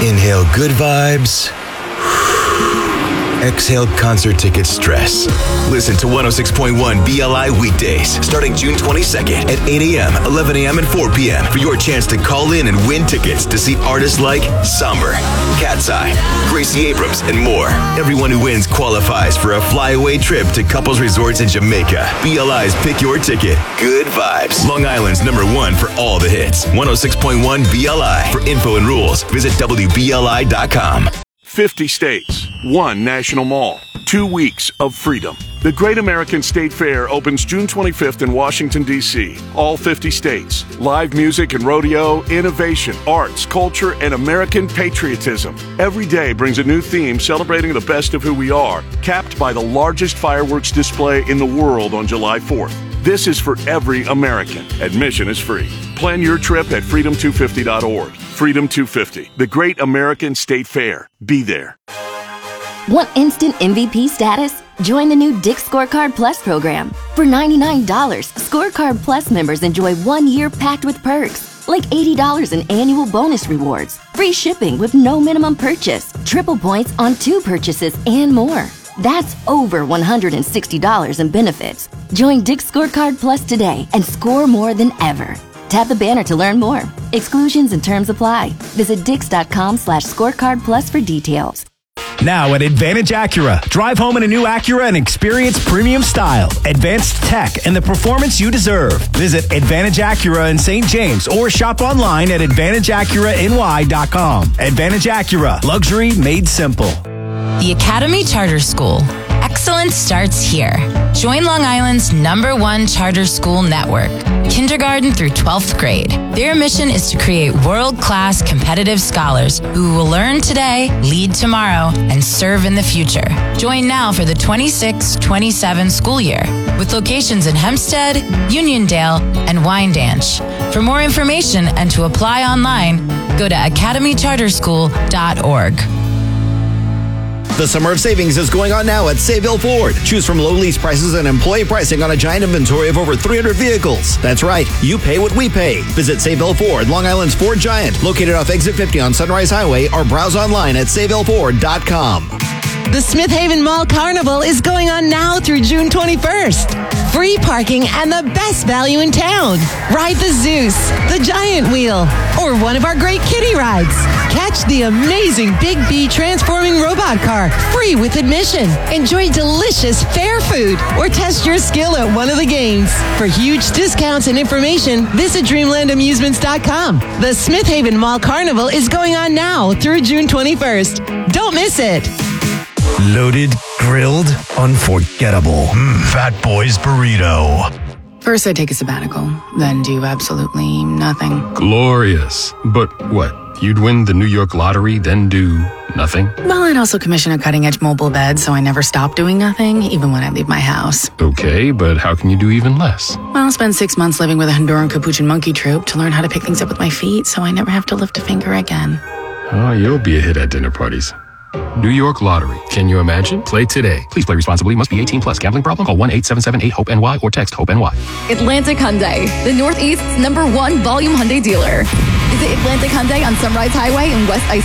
Inhale good vibes. Exhale concert ticket stress. Listen to 106.1 BLI weekdays starting June 22nd at 8 a.m., 11 a.m., and 4 p.m. for your chance to call in and win tickets to see artists like Somber, Cat's Eye, Gracie Abrams, and more. Everyone who wins qualifies for a flyaway trip to couples resorts in Jamaica. BLI's Pick Your Ticket. Good vibes. Long Island's #1 for all the hits. 106.1 BLI. For info and rules, visit WBLI.com. 50 states, 1 national mall, 2 weeks of freedom. The Great American State Fair opens June 25th in Washington, D.C. All 50 states. Live music and rodeo, innovation, arts, culture, and American patriotism. Every day brings a new theme celebrating the best of who we are, capped by the largest fireworks display in the world on July 4th. This is for every American. Admission is free. Plan your trip at freedom250.org. Freedom 250, the Great American State Fair. Be there. Want instant MVP status? Join the new Dick's Scorecard Plus program. For $99, Scorecard Plus members enjoy 1 year packed with perks, like $80 in annual bonus rewards, free shipping with no minimum purchase, triple points on 2 purchases, and more. That's over $160 in benefits. Join Dick's Scorecard Plus today and score more than ever. Tap the banner to learn more. Exclusions and terms apply. Visit Dix.com/scorecard plus for details. Now at Advantage Acura, drive home in a new Acura and experience premium style, advanced tech, and the performance you deserve. Visit Advantage Acura in St. James or shop online at AdvantageAcuraNY.com. Advantage Acura, luxury made simple. The Academy Charter School. Excellence starts here. Join Long Island's #1 charter school network, kindergarten through 12th grade. Their mission is to create world-class competitive scholars who will learn today, lead tomorrow, and serve in the future. Join now for the 26-27 school year, with locations in Hempstead, Uniondale, and Wyandanch. For more information and to apply online, go to academycharterschool.org. The Summer of Savings is going on now at Sayville Ford. Choose from low lease prices and employee pricing on a giant inventory of over 300 vehicles. That's right, you pay what we pay. Visit Sayville Ford, Long Island's Ford Giant, located off Exit 50 on Sunrise Highway, or browse online at SayvilleFord.com. The Smith Haven Mall Carnival is going on now through June 21st. Free parking and the best value in town. Ride the Zeus, the Giant Wheel, or one of our great kiddie rides. Catch the amazing Big B transforming robot car, free with admission. Enjoy delicious fair food or test your skill at one of the games. For huge discounts and information, visit DreamlandAmusements.com. The Smith Haven Mall Carnival is going on now through June 21st. Don't miss it. Loaded, grilled, unforgettable. Fat Boy's Burrito. First I take a sabbatical, then do absolutely nothing. Glorious. But what? You'd win the New York lottery, then do nothing? Well, I'd also commission a cutting-edge mobile bed, so I never stop doing nothing, even when I leave my house. Okay, but how can you do even less? Well, I'll spend 6 months living with a Honduran Capuchin monkey troupe to learn how to pick things up with my feet, so I never have to lift a finger again. Oh, you'll be a hit at dinner parties. New York Lottery. Can you imagine? Play today. Please play responsibly. Must be 18 plus. Gambling problem? Call 1-877-8-HOPE-NY or text HOPE-NY. Atlantic Hyundai, the Northeast's #1 volume Hyundai dealer. Visit Atlantic Hyundai on Sunrise Highway in West Ice